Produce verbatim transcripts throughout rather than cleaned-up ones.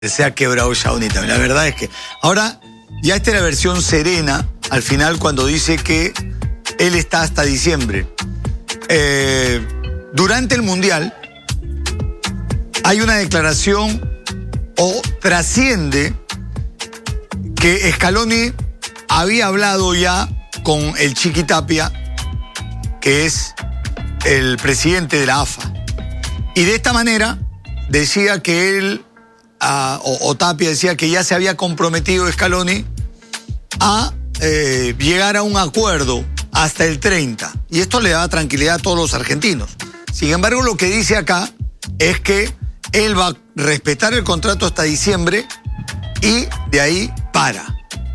Se ha quebrado Shawnee también. La verdad es que ahora ya esta es la versión serena al final cuando dice que él está hasta diciembre. Eh, durante el Mundial hay una declaración o trasciende que Scaloni había hablado ya con el Chiqui Tapia, que es el presidente de la A F A. Y de esta manera decía que él, uh, o, o Tapia decía que ya se había comprometido Scaloni a eh, llegar a un acuerdo hasta el treinta. Y esto le da tranquilidad a todos los argentinos. Sin embargo, lo que dice acá es que él va a respetar el contrato hasta diciembre y de ahí para.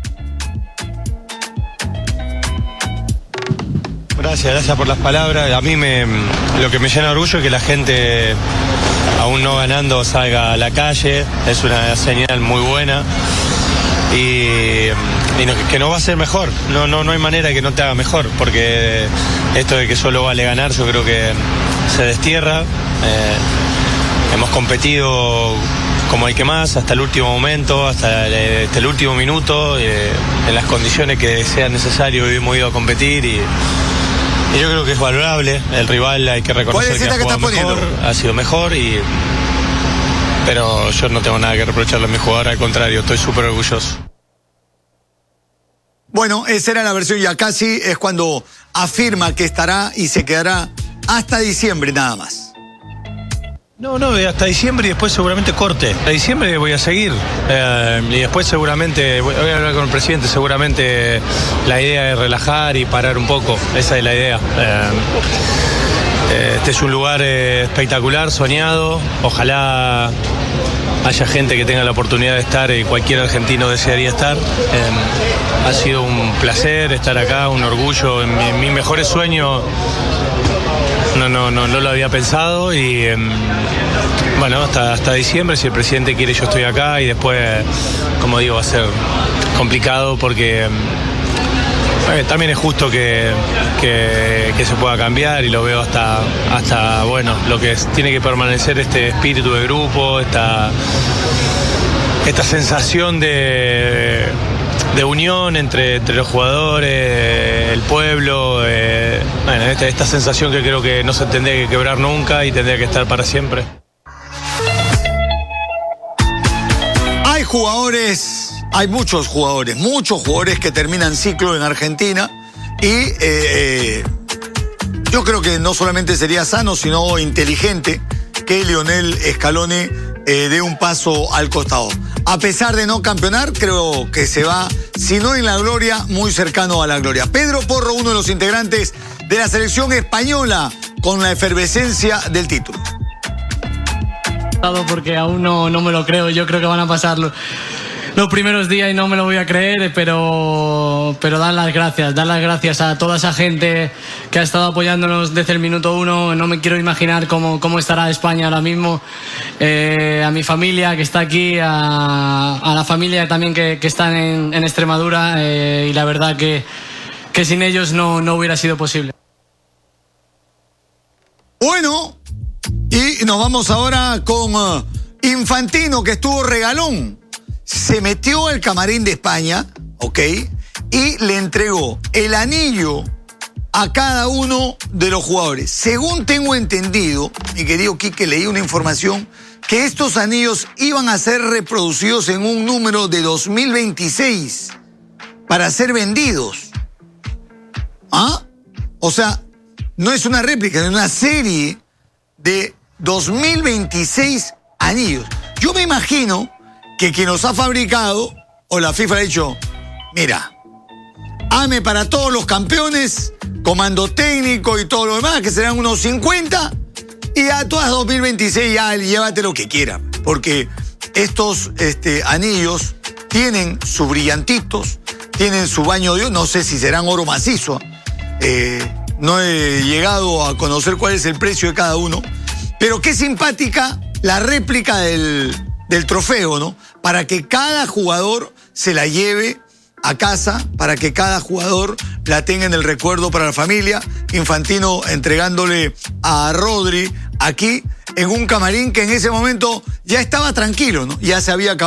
Gracias, gracias por las palabras. A mí me, lo que me llena de orgullo es que la gente, aún no ganando, salga a la calle. Es una señal muy buena. Y, y no, que no va a ser mejor. No, no, no hay manera de que no te haga mejor, porque esto de que solo vale ganar, yo creo que se destierra. Eh, hemos competido como el que más, hasta el último momento, hasta el, hasta el último minuto, eh, en las condiciones que sea necesario hemos ido a competir y, y yo creo que es valorable. El rival hay que reconocer que ha jugado mejor, ha sido mejor, y pero yo no tengo nada que reprocharle a mi jugador, al contrario, estoy súper orgulloso. Bueno, esa era la versión, ya casi es cuando afirma que estará y se quedará hasta diciembre nada más. No, no, hasta diciembre y después seguramente corte. Hasta diciembre voy a seguir eh, y después seguramente, voy a hablar con el presidente, seguramente la idea es relajar y parar un poco, esa es la idea. Eh, este es un lugar eh, espectacular, soñado, ojalá haya gente que tenga la oportunidad de estar y cualquier argentino desearía estar. Eh, ha sido un placer estar acá, un orgullo, en, mi, en mis mejores sueños. No, no, no, no lo había pensado y eh, bueno, hasta, hasta diciembre, si el presidente quiere, yo estoy acá, y después, como digo, va a ser complicado porque eh, también es justo que, que, que se pueda cambiar, y lo veo hasta, hasta bueno, lo que es, tiene que permanecer este espíritu de grupo, esta, esta sensación de... de unión entre, entre los jugadores, el pueblo, eh, bueno, esta, esta sensación que creo que no se tendría que quebrar nunca y tendría que estar para siempre. Hay jugadores, hay muchos jugadores, muchos jugadores que terminan ciclo en Argentina y eh, eh, yo creo que no solamente sería sano, sino inteligente que Lionel Scaloni eh, dé un paso al costado. A pesar de no campeonar, creo que se va, si no en la gloria, muy cercano a la gloria. Pedro Porro, uno de los integrantes de la selección española, con la efervescencia del título. Porque aún no, no me lo creo, yo creo que van a pasar los, los primeros días y no me lo voy a creer, pero, pero dar las gracias, dar las gracias a toda esa gente que ha estado apoyándonos desde el minuto uno. No me quiero imaginar cómo, cómo estará España ahora mismo. Eh, a mi familia que está aquí, a, a la familia también que, que están en, en Extremadura, eh, y la verdad que, que sin ellos no, no hubiera sido posible. Bueno, y nos vamos ahora con uh, Infantino, que estuvo regalón. Se metió al camarín de España, ¿ok? Y le entregó el anillo a cada uno de los jugadores. Según tengo entendido, mi querido Quique, leí una información que estos anillos iban a ser reproducidos en un número de dos mil veintiséis para ser vendidos. ¿Ah? O sea, no es una réplica, es una serie de dos mil veintiséis anillos. Yo me imagino que quien los ha fabricado, o la FIFA ha dicho, mira, ame para todos los campeones, comando técnico y todo lo demás, que serán unos cincuenta, y a todas dos mil veintiséis ya llévate lo que quieras, porque estos este, anillos tienen sus brillantitos, tienen su baño de oro, no sé si serán oro macizo, eh, no he llegado a conocer cuál es el precio de cada uno, pero qué simpática la réplica del, del trofeo, ¿no? Para que cada jugador se la lleve a casa, para que cada jugador la tenga en el recuerdo para la familia. Infantino entregándole a Rodri aquí en un camarín que en ese momento ya estaba tranquilo, ¿no? Ya se había acabado.